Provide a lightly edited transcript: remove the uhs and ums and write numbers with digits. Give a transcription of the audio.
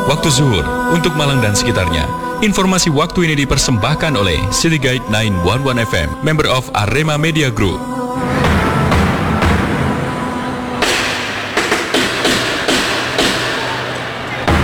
waktu zuhur untuk Malang dan sekitarnya. Informasi waktu ini dipersembahkan oleh City Guide 911 FM, member of Arema Media Group.